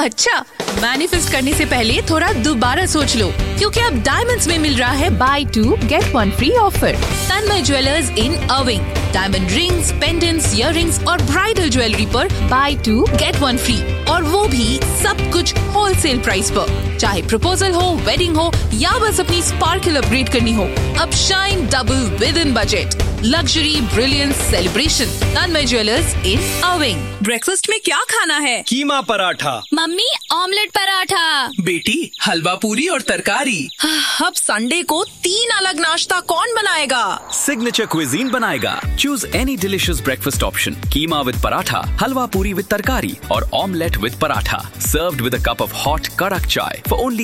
अच्छा, मैनिफेस्ट करने से पहले थोड़ा दोबारा सोच लो, क्योंकि अब डायमंड्स में मिल रहा है बाय 2 गेट 1 फ्री ऑफर। तन्मय ज्वेलर्स इन अविंग, डायमंड रिंग्स, पेंडेंट्स, इयररिंग्स और ब्राइडल ज्वेलरी पर बाय 2 गेट 1 फ्री, और वो भी सब कुछ होलसेल प्राइस पर। चाहे प्रपोजल हो, वेडिंग हो या बस अपनी स्पार्कल अपग्रेड करनी हो, अब shine double with in budget. Luxury, brilliance, celebration. Tanmay jewellers in अविंग। Breakfast में क्या खाना है? कीमा पराठा। Mummy omelette paratha. बेटी हलवा पूरी और तरकारी। अब संडे को 3 अलग नाश्ता कौन बनाएगा? सिग्नेचर क्विजीन बनाएगा। Choose any delicious breakfast option. Keema with paratha, हलवा पूरी विद तरकारी और omelette with paratha, served with a cup of hot कड़क चाय for only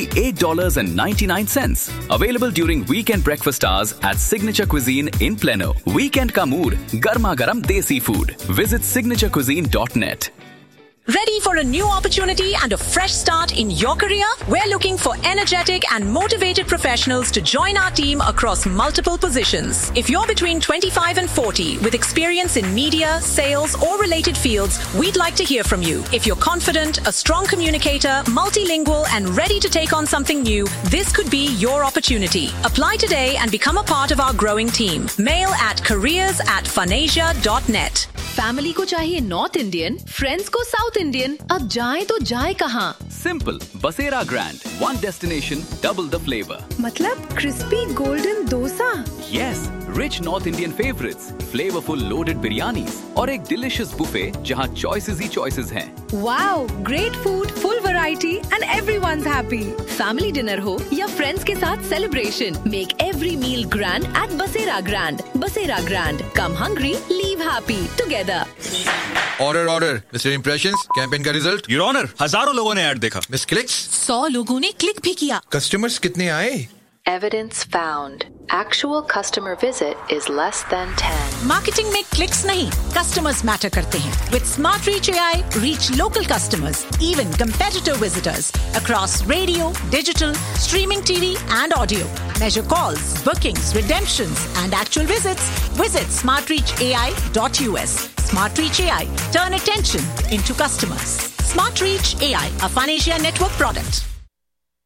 $8.99. Available during weekend breakfast hours at Signature Cuisine in Plano. Weekend का mood गर्मा गर्म देसी food. Visit signaturecuisine.net. Ready for a new opportunity and a fresh start in your career? We're looking for energetic and motivated professionals to join our team across multiple positions. If you're between 25 and 40 with experience in media, sales or related fields, we'd like to hear from you. If you're confident, a strong communicator, multilingual and ready to take on something new, this could be your opportunity. Apply today and become a part of our growing team. Mail at careers@funasia.net. Family को चाहिए north Indian, friends को south Indian, अब जाए तो जाए कहाँ? Simple. Basera Grand. One destination, double the flavor. मतलब crispy golden dosa. Yes, rich North Indian favorites, flavorful loaded biryanis और एक delicious buffet जहाँ choices ही choices हैं। Wow, great food, full variety and everyone's happy. Family dinner हो या friends के साथ celebration, make every meal grand eight बसेरा grand. बसेरा ग्रैंड, कम hungry, leave happy together. Order mister impressions, campaign का result. Your honour, हजारों लोगों ने ऐड देखा। मिस क्लिक्स, 100 लोगों ने क्लिक भी किया। कस्टमर्स कितने आए? Evidence found. Actual customer visit is less than 10. Marketing में clicks नहीं, customers matter करते हैं. With Smart Reach AI, reach local customers, even competitor visitors across radio, digital, streaming TV and audio. Measure calls, bookings, redemptions and actual visits. Visit smartreachai.us. Smart Reach AI. Turn attention into customers. Smart Reach AI, a FunAsia network product.